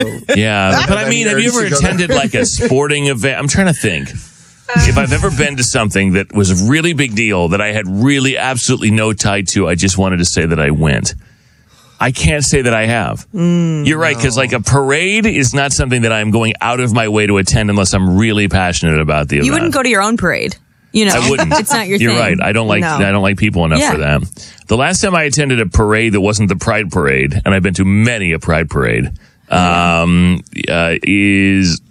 Yeah, but I mean, have you ever attended like a sporting event? I'm trying to think. If I've ever been to something that was a really big deal that I had really absolutely no tie to, I just wanted to say that I went. I can't say that I have. You're right, because like a parade is not something that I'm going out of my way to attend unless I'm really passionate about the event. You wouldn't go to your own parade. You know, I wouldn't. It's not your thing. You're right. I don't like people enough for that. The last time I attended a parade that wasn't the Pride Parade, and I've been to many a Pride Parade, is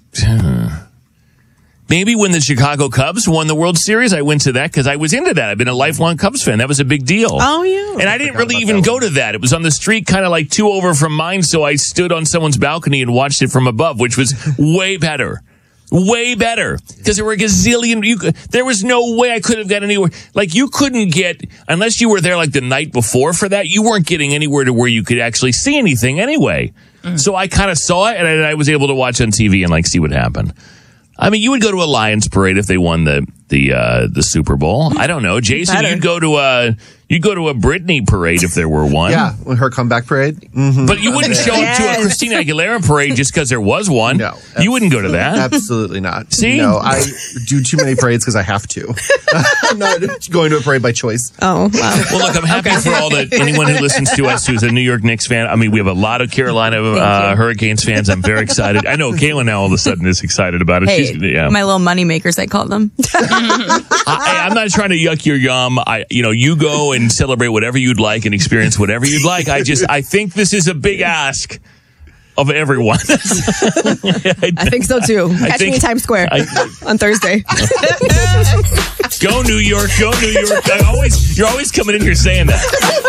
maybe when the Chicago Cubs won the World Series. I went to that because I was into that. I've been a lifelong Cubs fan. That was a big deal. Oh, yeah. And I didn't really even go to that. It was on the street, kind of like 2 over from mine, so I stood on someone's balcony and watched it from above, which was way better. Way better. Because there were a gazillion. There was no way I could have got anywhere. Like, you couldn't get, unless you were there like the night before for that, you weren't getting anywhere to where you could actually see anything anyway. So I kind of saw it, and I was able to watch on TV and like see what happened. I mean, you would go to a Lions parade if they won the Super Bowl. I don't know, Jason. You'd go to a Britney parade if there were one. Yeah, her comeback parade. Mm-hmm. But you wouldn't show up to a Christina Aguilera parade just because there was one. No, you wouldn't go to that. Absolutely not. See, no, I do too many parades because I have to. I'm not going to a parade by choice. Oh, wow. Well, look, I'm happy for anyone who listens to us who's a New York Knicks fan. I mean, we have a lot of Carolina Hurricanes fans. I'm very excited. I know Caitlin now all of a sudden is excited about it. Hey, my little money makers, I call them. I'm not trying to yuck your yum. You go and celebrate whatever you'd like and experience whatever you'd like. I think this is a big ask of everyone. I think so too. Catch me in Times Square on Thursday. Go New York, go New York. You're always coming in here saying that.